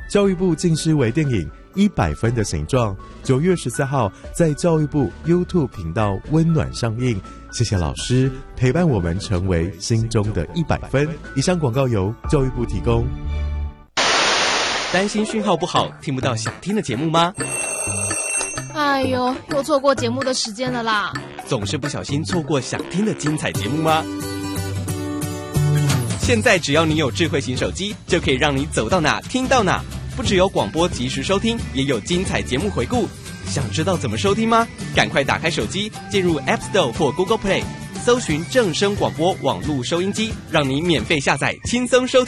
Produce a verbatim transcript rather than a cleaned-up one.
教育部近视微电影一百分的形状，九月十四号在教育部 YouTube 频道温暖上映。谢谢老师陪伴我们成为心中的一百分。以上广告由教育部提供。 担心讯号不好，听不到想听的节目吗？ 哎呦，又错过节目的时间了啦！ 总是不小心错过想听的精彩节目吗？现在只要你有智慧型手机，就可以让你走到哪听到哪。不只有广播及时收听，也有精彩节目回顾。想知道怎么收听吗？赶快打开手机，进入 App Store 或 Google Play， 搜寻正声广播网络收音机，让你免费下载，轻松收听。